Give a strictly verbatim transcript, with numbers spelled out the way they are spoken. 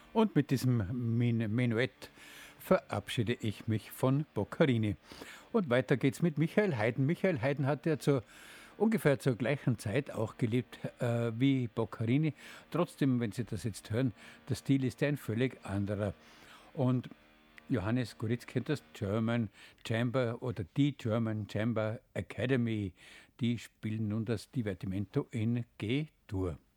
Und mit diesem Min Menuett verabschiede ich mich von Boccherini. Und weiter geht's mit Michael Haydn. Michael Haydn hat ja zur, ungefähr zur gleichen Zeit auch gelebt äh, wie Boccherini. Trotzdem, wenn Sie das jetzt hören, der Stil ist ja ein völlig anderer. Und Johannes Goritz kennt das German Chamber oder die German Chamber Academy. Die spielen nun das Divertimento in G-Dur.